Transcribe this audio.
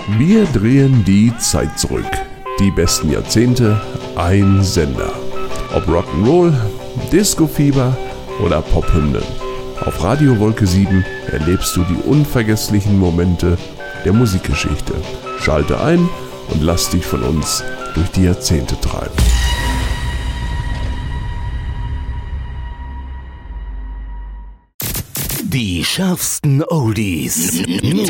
Wir drehen die Zeit zurück. Die besten Jahrzehnte, ein Sender. Ob Rock'n'Roll, Disco-Fieber oder Pophymnen. Auf Radio Wolke 7 erlebst du die unvergesslichen Momente der Musikgeschichte. Schalte ein und lass dich von uns durch die Jahrzehnte treiben. Die schärfsten Oldies.